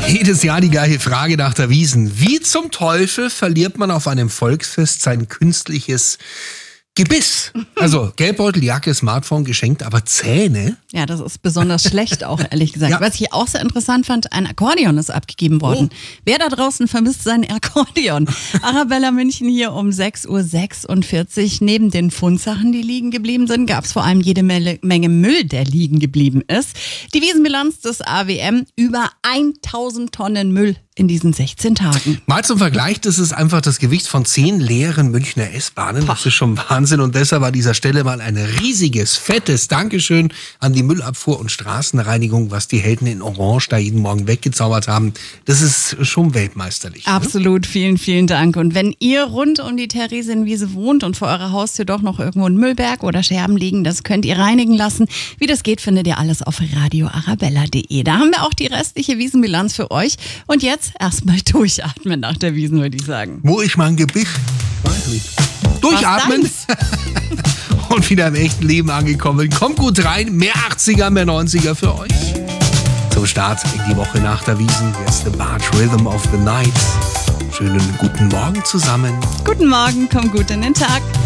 Jedes Jahr die gleiche Frage nach der Wiesn. Wie zum Teufel verliert man auf einem Volksfest sein künstliches Gebiss? Also Geldbeutel, Jacke, Smartphone geschenkt, aber Zähne? Ja, das ist besonders schlecht auch, ehrlich gesagt. Ja. Was ich auch sehr interessant fand, ein Akkordeon ist abgegeben worden. Wer da draußen vermisst sein Akkordeon? Arabella München hier um 6.46 Uhr. Neben den Fundsachen, die liegen geblieben sind, gab es vor allem jede Menge Müll, der liegen geblieben ist. Die Wiesenbilanz des AWM: über 1000 Tonnen Müll in diesen 16 Tagen. Mal zum Vergleich, das ist einfach das Gewicht von 10 leeren Münchner S-Bahnen. Das ist schon Wahnsinn. Und deshalb an dieser Stelle mal ein riesiges, fettes Dankeschön an die Müllabfuhr und Straßenreinigung, was die Helden in Orange da jeden Morgen weggezaubert haben. Das ist schon weltmeisterlich. Absolut, vielen, vielen Dank. Und wenn ihr rund um die Theresienwiese wohnt und vor eurer Haustür doch noch irgendwo ein Müllberg oder Scherben liegen, das könnt ihr reinigen lassen. Wie das geht, findet ihr alles auf radioarabella.de. Da haben wir auch die restliche Wiesenbilanz für euch. Und jetzt erstmal durchatmen nach der Wiesn, würde ich sagen. Wo ich mein Gebiss durchatmen und wieder im echten Leben angekommen. Kommt gut rein, mehr 80er, mehr 90er für euch. Zum Start in die Woche nach der Wiesn. Jetzt The March Rhythm of the Night. Schönen guten Morgen zusammen. Guten Morgen, komm gut in den Tag.